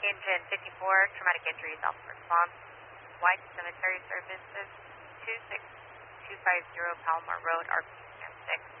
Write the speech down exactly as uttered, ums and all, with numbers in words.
Engine fifty-four, traumatic injuries, alpha response. White Cemetery Services, two six two five zero Palomar Road, R P six.